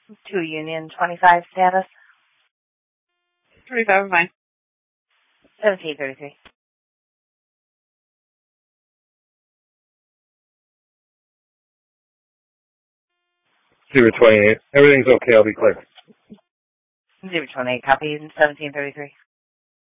2 Union 25 status. 25 is fine. 1733. Zero 28. Everything's okay. I'll be clear. 028 copy 1733.